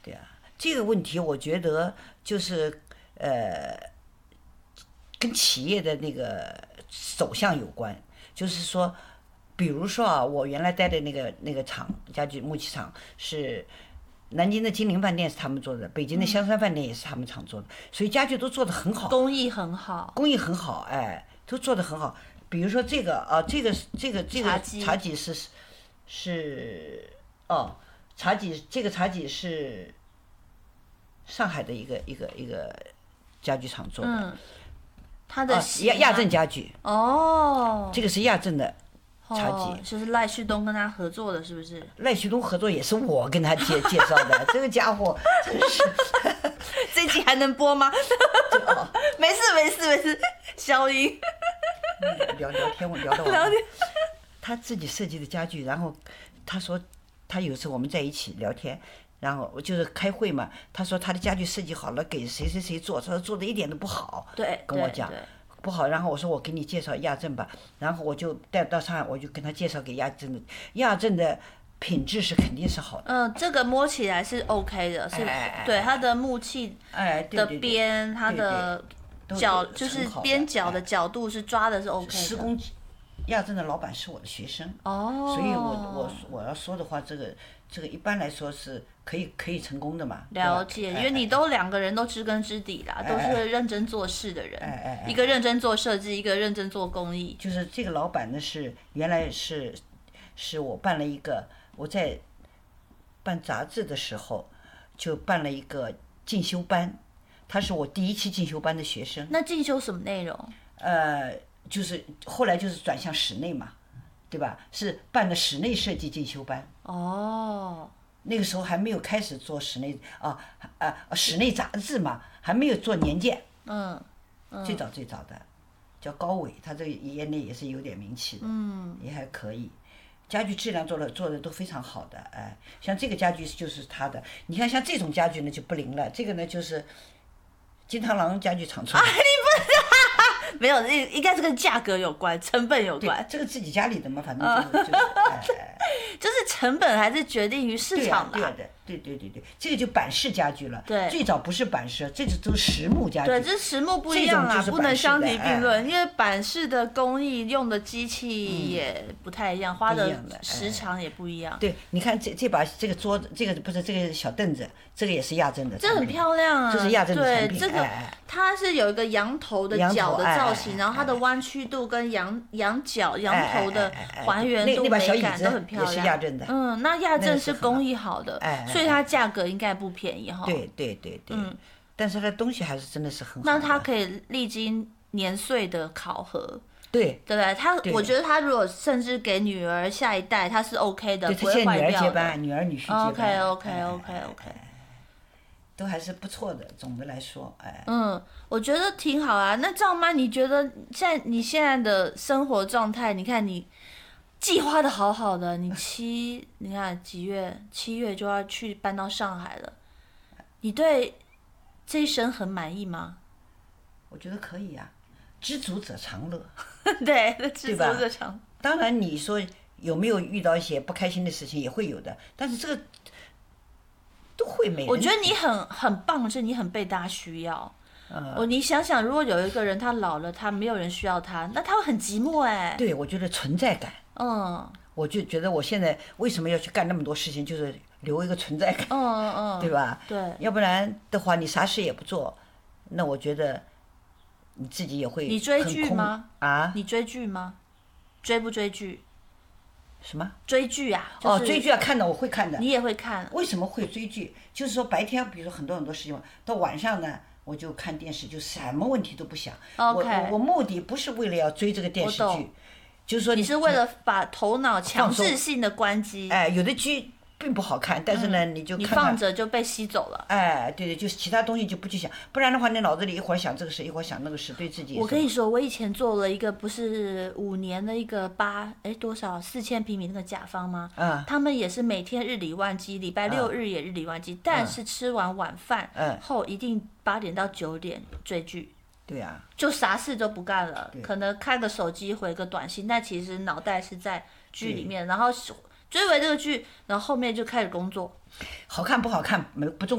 对啊，这个问题我觉得就是跟企业的那个走向有关，就是说，比如说啊，我原来待的那个厂，家具木器厂是南京的金陵饭店是他们做的，北京的香山饭店也是他们厂做的，所以家具都做得很好， 工艺很好， 工艺很好，哎，都做得很好。比如说这个啊，这个茶几是哦，这个茶几是上海的一个家具厂做的， 它的亚镇家具哦， 这个是亚镇的茶几， 就是赖旭东跟他合作的，是不是？ 赖旭东合作也是我跟他介绍的，这个家伙真是。 这集还能播吗？没事，消音。 聊天，我聊到聊天。 他自己设计的家具，然后他说他有时候我们在一起聊天，然后我就是开会嘛，他说他的家具设计好了给谁做，他说做的一点都不好， 对， 跟我讲不好，然后我说我给你介绍亚镇吧，然后我就带到上海，我就跟他介绍给亚镇的品质是肯定是好的。 这个摸起来是 OK 的，是对它的木器的边，它的角就是边角的角度是抓的是 OK 的。 施工亚镇的老板是我的学生，所以我要说的话，这个一般来说是可以成功的嘛。 了解，因为你都两个人都知根知底啦，都是认真做事的人，一个认真做设计，一个认真做工艺。 就是这个老板呢原来是我办了一个，我在办杂志的时候就办了一个进修班，他是我第一期进修班的学生。 那进修什么内容？ 就是后来就是转向室内嘛，对吧？是办的室内设计进修班。那个时候还没有开始做室内室内杂志嘛，还没有做年鉴。最早的叫高伟，他这个业内也是有点名气的，也还可以。家具质量做的都非常好的，哎，像这个家具就是他的。你看像这种家具呢就不灵了，这个呢就是金螳螂家具厂出的。 你不没有，应该是跟价格有关，成本有关。 这个自己家里的嘛，反正就是成本还是决定于市场的。 对，这个就板式家具了。 对， 最早不是板式，这都是实木家具。 对，这实木不一样啦，不能相提并论，因为板式的工艺用的机器也不太一样，花的时长也不一样。 对，你看这把这个桌子，这个不是这个小凳子，这个也是亚镇的。 这很漂亮啊！ 这是亚镇的产品。 对，这个它是有一个羊头的角的造型，然后它的弯曲度跟羊角、羊头的还原度、美感都很漂亮。 也是亚镇的。 那亚镇是工艺好的，所以它价格应该不便宜哈。 对。但是它东西还是真的是很好。 那它可以历经年岁的考核。 对不对？我觉得他如果甚至给女儿下一代，他是 OK 的，不会坏掉的。 女儿接班，女儿女婿接班。 OK。 都还是不错的，总的来说， 我觉得挺好啊。那赵妈，你觉得你现在的生活状态，你看你计划的好好的，你看几月？7月就要去搬到上海了，你对这一生很满意吗？ 我觉得可以啊，知足者常乐。 对，知足者常。 当然，你说有没有遇到一些不开心的事情，也会有的，但是这个。都会没人。 我觉得你很棒的是，你很被大家需要。你想想，如果有一个人他老了，他没有人需要他，那他会很寂寞哎。 对，我觉得存在感。我就觉得我现在为什么要去干那么多事情，就是留一个存在感。对吧？ 对。 要不然的话，你啥事也不做，那我觉得你自己也会很空。 你追剧吗？ 啊？ 你追剧吗？追不追剧？ 什么追剧啊？ 追剧啊，看的我会看的。 你也会看？ 为什么会追剧？就是说白天，比如说很多事情，到晚上呢，我就看电视，就什么问题都不想。我目的不是为了要追这个电视剧，就是说你是为了把头脑强制性的关机。 有的剧并不好看，但是呢，你就看你放着就被吸走了。 对，就是其他东西就不去想，不然的话，你脑子里一会儿想这个事，一会儿想那个事，对自己。 我跟你说，我以前做了一个不是5年的一个多少4000平米那个甲方吗？他们也是每天日理万机，礼拜6日也日理万机，但是吃完晚饭后一定8点到9点追剧。 对啊。 就啥事都不干了，可能看个手机回个短信，但其实脑袋是在剧里面，然后追回这个剧，然后后面就开始工作。 好看不好看不重要。